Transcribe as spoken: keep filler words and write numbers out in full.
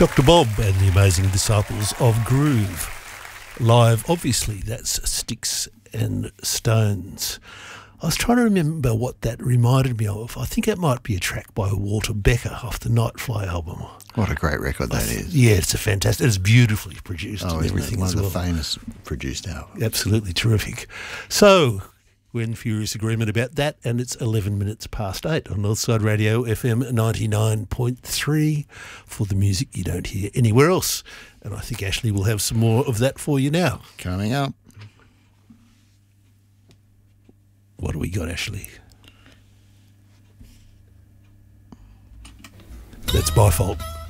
Doctor Bob and the Amazing Disciples of Groove. Live, obviously, that's Sticks and Stones. I was trying to remember what that reminded me of. I think that might be a track by Walter Becker off the Nightfly album. What a great record that is. Yeah, it's a fantastic, it's beautifully produced oh, and everything one as of well. the famous produced albums. Absolutely terrific. So, we're in furious agreement about that, and it's eleven minutes past eight on Northside Radio F M ninety-nine point three for the music you don't hear anywhere else. And I think Ashley will have some more of that for you now. Coming up. What do we got, Ashley? That's my fault.